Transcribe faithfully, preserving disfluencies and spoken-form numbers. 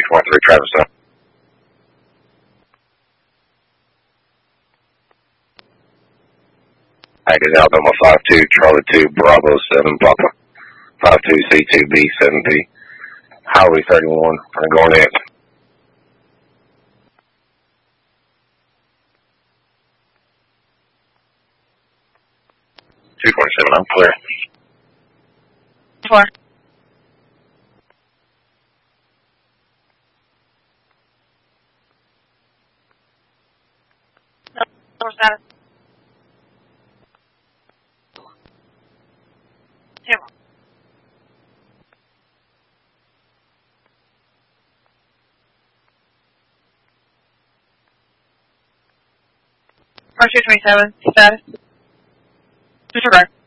four three Travis. Package Alabama five two, Charlie two, Bravo seven, Papa five two, C two, B seven P. Highway thirty-one, I'm going in. two twenty-seven, I'm clear. Four. No, no status. Two. Four two twenty-seven, status. Disregard.